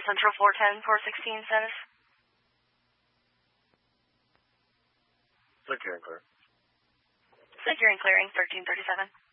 Central 410, 416 status. Secure and clear. Secure and clearing 1337.